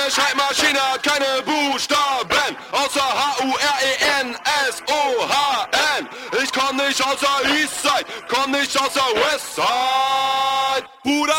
Schreibmaschine hat keine Buchstaben, außer H-U-R-E-N-S-O-H-N. Ich komm nicht aus der Eastside, komm nicht aus der Westside. Bruder,